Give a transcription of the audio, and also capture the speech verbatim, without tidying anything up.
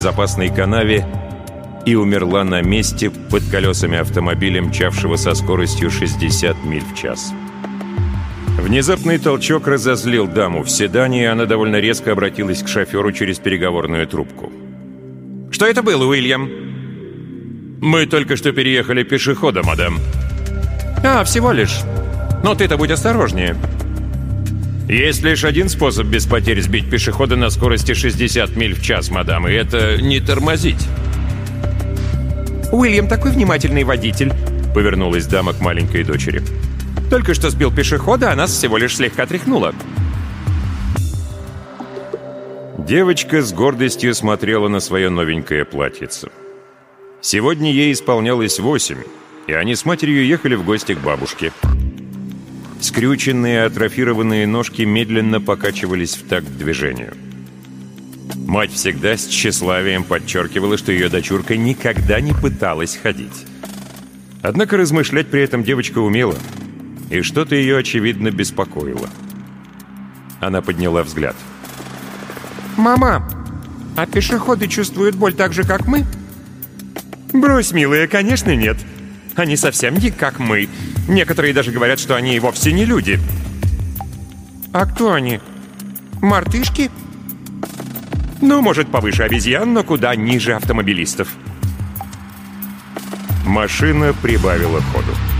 запасной канаве и умерла на месте под колесами автомобиля, мчавшего со скоростью шестьдесят миль в час. Внезапный толчок разозлил даму в седане, и она довольно резко обратилась к шоферу через переговорную трубку. «Что это было, Уильям?» «Мы только что переехали пешехода, мадам». «А, всего лишь. Но ты-то будь осторожнее». «Есть лишь один способ без потерь сбить пешехода на скорости шестьдесят миль в час, мадам, и это не тормозить». «Уильям такой внимательный водитель», — повернулась дама к маленькой дочери. «Только что сбил пешехода, а нас всего лишь слегка тряхнуло». Девочка с гордостью смотрела на свое новенькое платьице. Сегодня ей исполнялось восемь, и они с матерью ехали в гости к бабушке. Скрюченные, атрофированные ножки медленно покачивались в такт движению. Мать всегда с тщеславием подчеркивала, что ее дочурка никогда не пыталась ходить. Однако размышлять при этом девочка умела, и что-то ее, очевидно, беспокоило. Она подняла взгляд. «Мама, а пешеходы чувствуют боль так же, как мы?» «Брось, милая, конечно, нет. Они совсем не как мы. Некоторые даже говорят, что они и вовсе не люди». «А кто они? Мартышки?» «Ну, может, повыше обезьян, но куда ниже автомобилистов». Машина прибавила ходу.